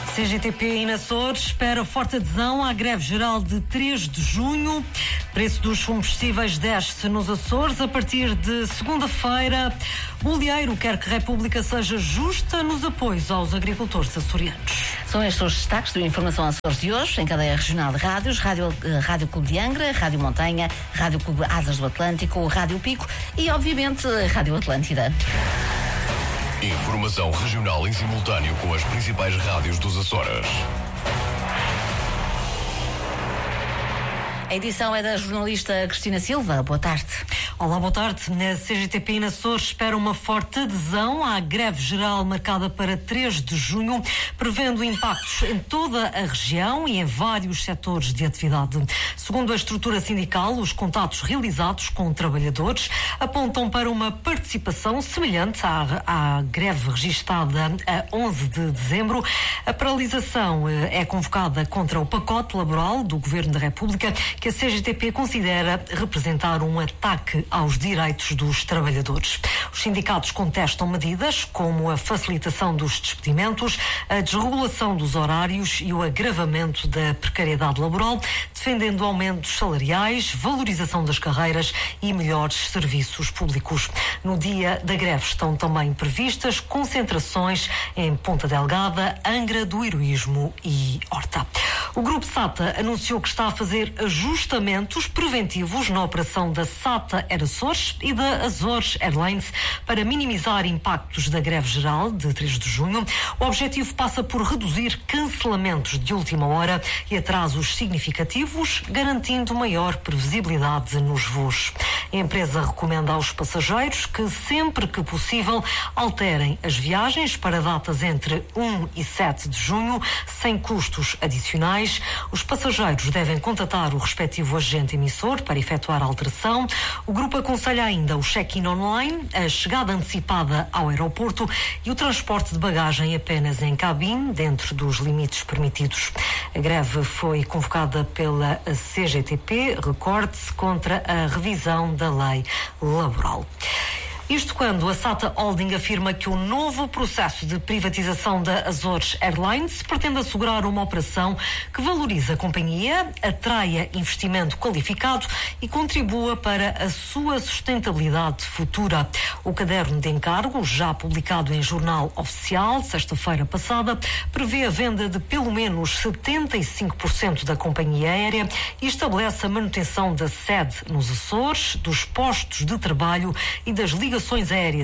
CGTP e Açores espera forte adesão à greve geral de 3 de junho. Preço dos combustíveis desce nos Açores a partir de segunda-feira. Bolieiro quer que a República seja justa nos apoios aos agricultores açorianos. São estes os destaques do Informação Açores de hoje, em cadeia regional de rádios, Rádio Clube de Angra, Rádio Montanha, Rádio Clube Asas do Atlântico, Rádio Pico e, obviamente, Rádio Atlântida. Informação regional em simultâneo com as principais rádios dos Açores. A edição é da jornalista Cristina Silva. Boa tarde. Olá, boa tarde. A CGTP e Açores espera uma forte adesão à greve geral marcada para 3 de junho, prevendo impactos em toda a região e em vários setores de atividade. Segundo a estrutura sindical, os contatos realizados com trabalhadores apontam para uma participação semelhante à greve registada a 11 de dezembro. A paralisação é convocada contra o pacote laboral do Governo da República, que a CGTP considera representar um ataque aos direitos dos trabalhadores. Os sindicatos contestam medidas como a facilitação dos despedimentos, a desregulação dos horários e o agravamento da precariedade laboral, defendendo aumentos salariais, valorização das carreiras e melhores serviços públicos. No dia da greve estão também previstas concentrações em Ponta Delgada, Angra do Heroísmo e Horta. O Grupo SATA anunciou que está a fazer ajustamentos preventivos na operação da SATA Air Açores e da Azores Airlines para minimizar impactos da greve geral de 3 de junho. O objetivo passa por reduzir cancelamentos de última hora e atrasos significativos, garantindo maior previsibilidade nos voos. A empresa recomenda aos passageiros que, sempre que possível, alterem as viagens para datas entre 1 e 7 de junho, sem custos adicionais. Os passageiros devem contatar o respectivo agente emissor para efetuar a alteração. O grupo aconselha ainda o check-in online, a chegada antecipada ao aeroporto e o transporte de bagagem apenas em cabine, dentro dos limites permitidos. A greve foi convocada pela CGTP, recorde-se, contra a revisão da lei laboral. Isto quando a SATA Holding afirma que o novo processo de privatização da Azores Airlines pretende assegurar uma operação que valorize a companhia, atraia investimento qualificado e contribua para a sua sustentabilidade futura. O caderno de encargos, já publicado em Jornal Oficial, sexta-feira passada, prevê a venda de pelo menos 75% da companhia aérea e estabelece a manutenção da sede nos Açores, dos postos de trabalho e das ligações aéreas